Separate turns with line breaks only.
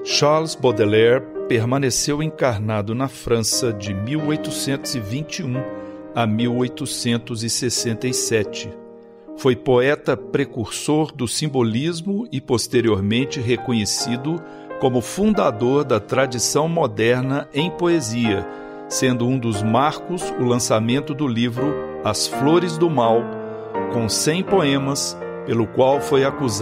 Charles Baudelaire permaneceu encarnado na França de 1821 a 1867. Foi poeta precursor do simbolismo e posteriormente reconhecido como fundador da tradição moderna em poesia, sendo um dos marcos o lançamento do livro As Flores do Mal, com 100 poemas, pelo qual foi acusado